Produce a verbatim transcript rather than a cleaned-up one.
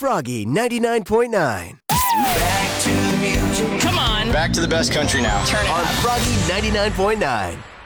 Froggy ninety-nine point nine. Back to the music. Come on. Back to the best country now. Turn it On up. Froggy ninety-nine point nine.